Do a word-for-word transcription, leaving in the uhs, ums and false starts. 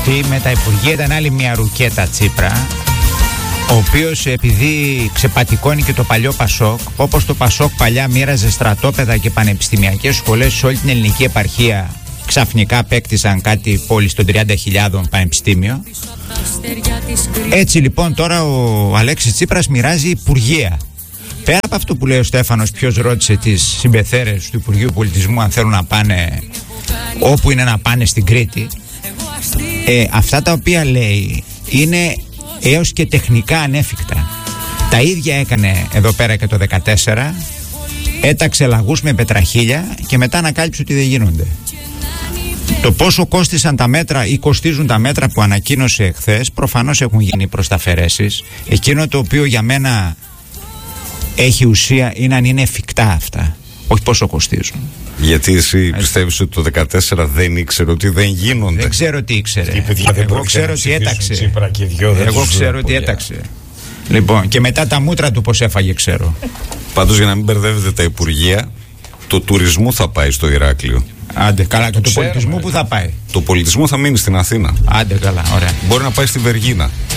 αυτή με τα υπουργεία ήταν άλλη μια ρουκέτα Τσίπρα, ο οποίος επειδή ξεπατικώνει και το παλιό Πασόκ, όπως το Πασόκ παλιά μοίραζε στρατόπεδα και πανεπιστημιακές σχολές σε όλη την ελληνική επαρχία, ξαφνικά απέκτησαν κάτι πόλεις των τριάντα χιλιάδων πανεπιστήμιο. Έτσι λοιπόν τώρα ο Αλέξης Τσίπρας μοιράζει υπουργεία. Πέρα από αυτό που λέει ο Στέφανος, ποιος ρώτησε τις συμπεθέρες του Υπουργείου Πολιτισμού αν θέλουν να πάνε όπου είναι να πάνε στην Κρήτη, ε, αυτά τα οποία λέει είναι έως και τεχνικά ανέφικτα. Τα ίδια έκανε εδώ πέρα και το δεκατέσσερα, έταξε λαγούς με πετραχίλια και μετά ανακάλυψε ότι δεν γίνονται. Το πόσο κόστησαν τα μέτρα ή κοστίζουν τα μέτρα που ανακοίνωσε εχθές, προφανώς έχουν γίνει προσταφαιρέσεις. Εκείνο το οποίο για μένα έχει ουσία είναι αν είναι εφικτά αυτά, όχι πόσο κοστίζουν. Γιατί εσύ πιστεύεις ότι το δεκατέσσερα δεν ήξερε ότι δεν γίνονται? Δεν ξέρω τι ήξερε. Εγώ ξέρω ότι έταξε. Εγώ ξέρω ότι έταξε. Λοιπόν, και μετά τα μούτρα του πως έφαγε ξέρω. Πάντως, για να μην μπερδεύετε τα υπουργεία, το τουρισμού θα πάει στο Ηράκλειο. Άντε καλά, και το, το πολιτισμού που θα πάει? Το πολιτισμού θα μείνει στην Αθήνα. Άντε καλά, ωραία. Μπορεί να πάει στη Βεργίνα.